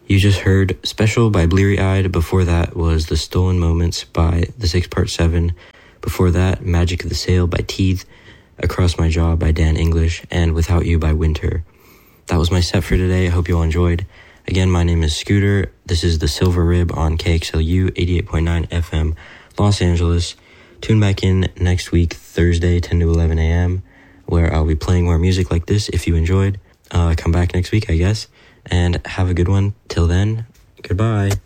You just heard Special by Bleary Eyed. Before that was The Stolen Moments by the 6 Part 7. Before that, Magic of the Sail by Teeth, Across My Jaw by Dan English, and Without You by Winter. That was my set for today. I hope you all enjoyed. Again, my name is Scooter. This is the Silver Rib on KXLU 88.9 FM, Los Angeles. Tune back in next week, Thursday, 10 to 11 a.m., where I'll be playing more music like this. If you enjoyed, come back next week, I guess, and have a good one. Till then, goodbye.